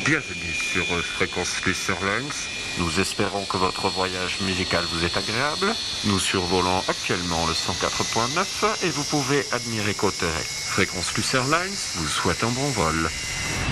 Bienvenue sur Fréquence Plus Airlines. Nous espérons que votre voyage musical vous est agréable. Nous survolons actuellement le 104.9 et vous pouvez admirer côté. Fréquence Plus Airlines vous souhaite un bon vol.